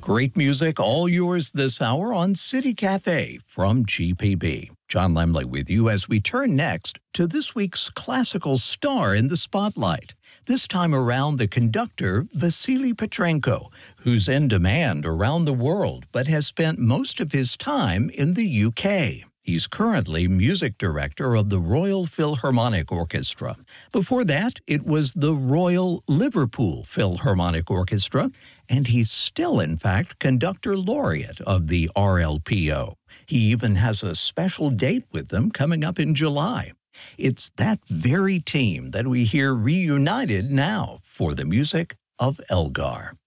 Great music, all yours this hour on City Cafe from GPB. John Lemley with you as we turn next to this week's classical star in the spotlight. This time around, the conductor Vasily Petrenko, who's in demand around the world but has spent most of his time in the UK. He's currently music director of the Royal Philharmonic Orchestra. Before that, it was the Royal Liverpool Philharmonic Orchestra, and he's still, in fact, conductor laureate of the RLPO. He even has a special date with them coming up in July. It's that very team that we hear reunited now for the music of Elgar.